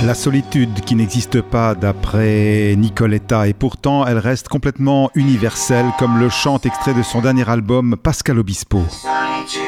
La solitude qui n'existe pas d'après Nicoletta, et pourtant elle reste complètement universelle, comme le chante extrait de son dernier album Pascal Obispo. Solitude.